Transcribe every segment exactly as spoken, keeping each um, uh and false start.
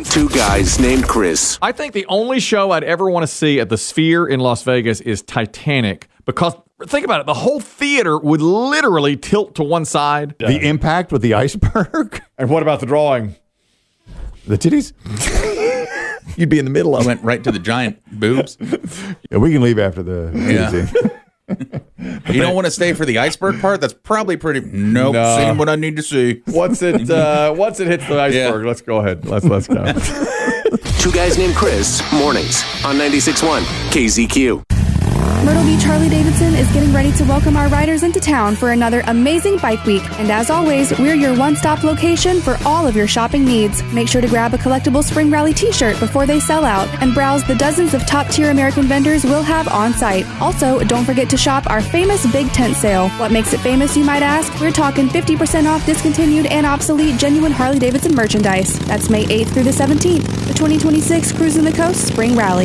Two guys named Chris. I think the only show I'd ever want to see at the Sphere in Las Vegas is Titanic, because think about it, the whole theater would literally tilt to one side. The yeah. impact with the iceberg. And what about the drawing? The titties? You'd be in the middle. I went right to the giant boobs. Yeah, we can leave after the yeah. You don't want to stay for the iceberg part? That's probably pretty. Nope, no. Seeing what I need to see. Once it uh, once it hits the iceberg, yeah. let's go ahead. Let's let's go. Two guys named Chris. Mornings on ninety-six point one K Z Q. Myrtle Beach Harley-Davidson is getting ready to welcome our riders into town for another amazing bike week. And as always, we're your one-stop location for all of your shopping needs. Make sure to grab a collectible Spring Rally t-shirt before they sell out and browse the dozens of top-tier American vendors we'll have on site. Also, don't forget to shop our famous Big Tent Sale. What makes it famous, you might ask? We're talking fifty percent off discontinued and obsolete genuine Harley-Davidson merchandise. That's May eighth through the seventeenth. The twenty twenty-six Cruising the Coast Spring Rally.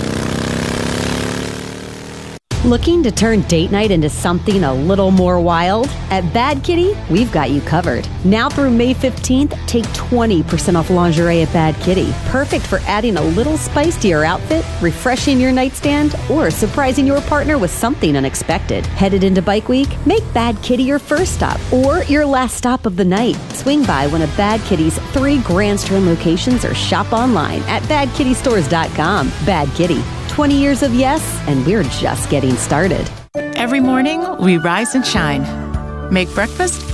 Looking to turn date night into something a little more wild? At Bad Kitty, we've got you covered. Now through May fifteenth, take twenty percent off lingerie at Bad Kitty. Perfect for adding a little spice to your outfit, refreshing your nightstand, or surprising your partner with something unexpected. Headed into Bike Week? Make Bad Kitty your first stop or your last stop of the night. Swing by one of Bad Kitty's three Grand Strand locations or shop online at bad kitty stores dot com. Bad Kitty. twenty years of yes, and we're just getting started. Every morning, we rise and shine. Make breakfast